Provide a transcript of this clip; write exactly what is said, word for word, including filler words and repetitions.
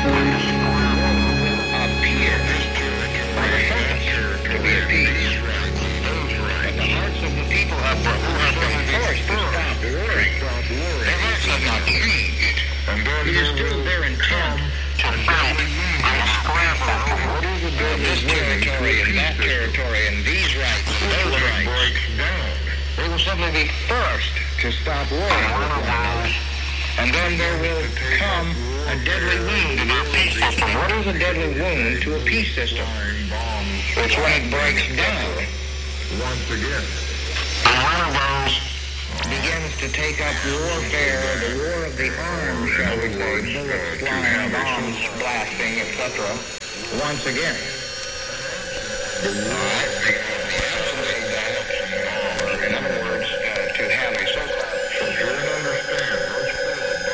appear by the Sultan to be appeased. But the hearts of the people have, who have been forced to stop warring, their hearts have not changed. It is still their intent to fight and to scramble over this territory and that territory and these rights and those rights. They will simply be forced to stop warring with one another. And then there will come a deadly wound in our peace system. What is a deadly wound to a peace system? It's when it breaks down. Once again. And one of those begins to take up warfare, the war of the arms, shall we say, bullets flying, bombs blasting, et cetera, once again. The war